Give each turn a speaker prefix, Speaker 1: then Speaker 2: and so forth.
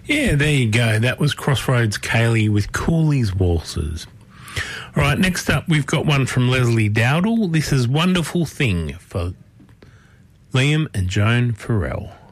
Speaker 1: Yeah, there you go. That was Crossroads Kaylee with Cooley's Waltzes. All right, next up we've got one from Leslie Dowdle. This is Wonderful Thing for Liam and Joan Farrell.